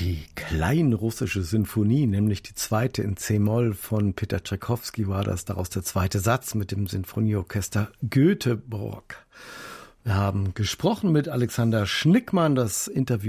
Die kleinrussische Sinfonie, nämlich die zweite in C-Moll von Peter Tschaikowski war das, daraus der zweite Satz mit dem Sinfonieorchester Göteborg. Wir haben gesprochen mit Alexander Schnickmann, das Interview